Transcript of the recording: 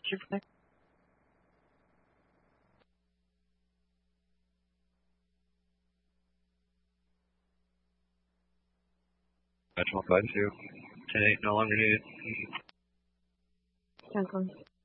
Jupiter. Dimensional 5-2. 10-8, no longer needed. Cancel.